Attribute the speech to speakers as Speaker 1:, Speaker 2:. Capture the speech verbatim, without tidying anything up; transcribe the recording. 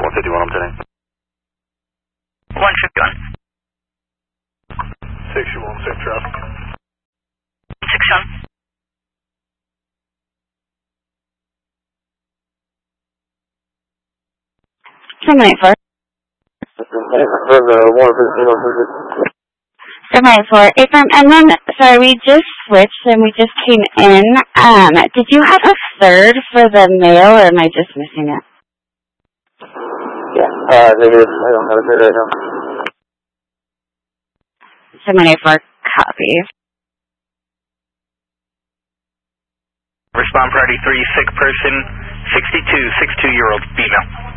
Speaker 1: one fifty-one, I'm turning.
Speaker 2: one fifty-one.
Speaker 1: sixty-one, safe traffic.
Speaker 2: sixty-one.
Speaker 3: seven eight four. seven eight four. Affirm. And then, sorry, we just switched and we just came in. Um, did you have a third for the mail, or am I just missing it?
Speaker 4: Yeah, uh, negative. I don't have a third right now.
Speaker 3: seven eight four, copy.
Speaker 2: Respond priority three, sick person, sixty-two, sixty-two year old female.